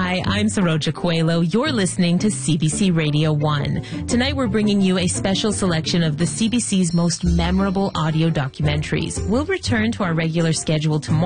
Hi, I'm Saroja Coelho. You're listening to CBC Radio 1. Tonight we're bringing you a special selection of the CBC's most memorable audio documentaries. We'll return to our regular schedule tomorrow.